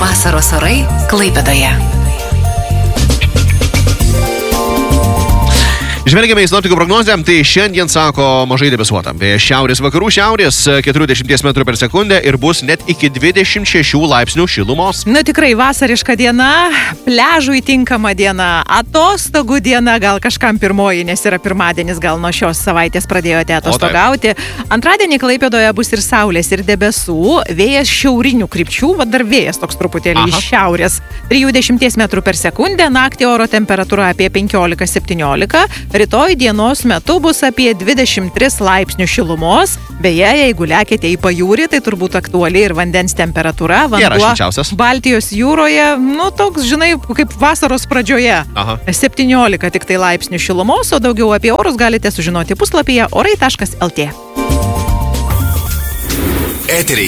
Vasaros orai Klaipėdoje. Žvelgiame į sinoptikų prognozę, tai šiandien sako mažai debesuota. Vėjas šiaurės vakarų šiaurės 40 metrų per sekundę ir bus net iki 26 laipsnių šilumos. Tikrai vasariška diena, pliažui tinkama diena, atostogų diena, gal kažkam pirmoji, nes yra pirmadienis, gal nuo šios savaitės pradėjote atostogauti. Antradienį Klaipėdoje bus ir saulės, ir debesų, vėjas šiaurinių krypčių, dar vėjas toks truputėlį iš šiaurės. 30 metrų per sekundę, naktį oro temperatūra apie 15-17. Rytoj dienos metu bus apie 23 laipsnių šilumos. Beje, jeigu lekite į pajūrį, tai turbūt aktuali ir vandens temperatūra. Vanduo Baltijos jūroje, toks, žinai, kaip vasaros pradžioje. 17 tik tai laipsnių šilumos, o daugiau apie orus galite sužinoti puslapyje orai.lt.